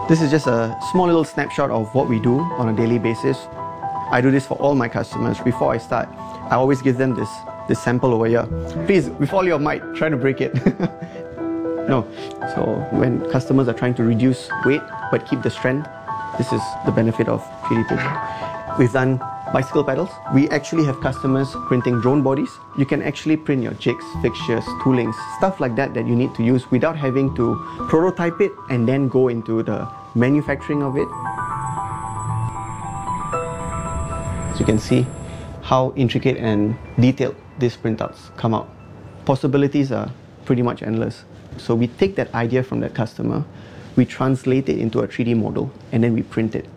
This is just a small little snapshot of what we do on a daily basis. I do this for all my customers. Before I start, I always give them this sample over here. Please, with all your might, try to break it. No. So when customers are trying to reduce weight but keep the strength, this is the benefit of 3D printing. We've done bicycle pedals. We actually have customers printing drone bodies. You can actually print your jigs, fixtures, toolings, stuff like that you need to use without having to prototype it and then go into the manufacturing of it. So you can see how intricate and detailed these printouts come out. Possibilities are pretty much endless. So we take that idea from that customer, we translate it into a 3D model, and then we print it.